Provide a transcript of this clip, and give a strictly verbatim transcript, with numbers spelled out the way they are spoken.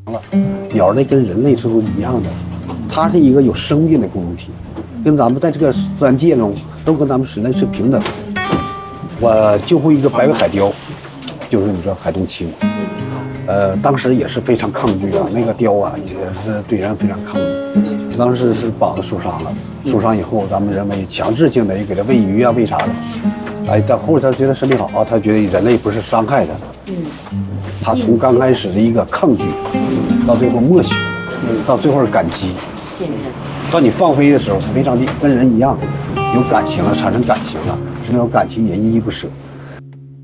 鸟类跟人类是不一样的，它是一个有生命的共同体，跟咱们在这个自然界中都跟咱们人类是平等的。我救护一个白尾海雕，就是你说海东青，呃，当时也是非常抗拒啊，那个雕啊也是对人非常抗拒。当时是膀子受伤了，受伤以后，咱们人为强制性的给它喂鱼啊，喂啥的。哎，到后来他觉得身体好，他觉得人类不是伤害他的。他从刚开始的一个抗拒，到最后默许，到最后是感激、 信任。 到你放飞的时候，他非常的跟人一样，有感情了，产生感情了，这种感情也依依不舍。